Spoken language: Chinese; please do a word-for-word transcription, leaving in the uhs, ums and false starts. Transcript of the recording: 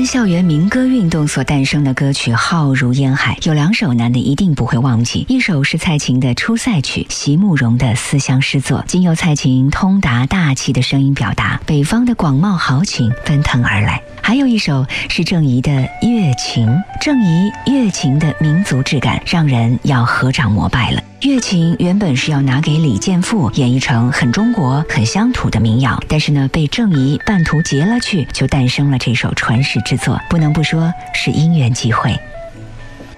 因校园民歌运动所诞生的歌曲《浩如烟海》，有两首男的一定不会忘记，一首是蔡琴的《出塞曲》，席慕容的思乡诗作，经由蔡琴通达大气的声音表达，北方的广袤豪情奔腾而来。还有一首是郑怡的《乐情》，郑怡乐情的民族质感让人要合掌膜拜了。乐情原本是要拿给李健富演绎成很中国很乡土的民谣，但是呢被郑怡半途截了去，就诞生了这首传世之作，不能不说是因缘际会。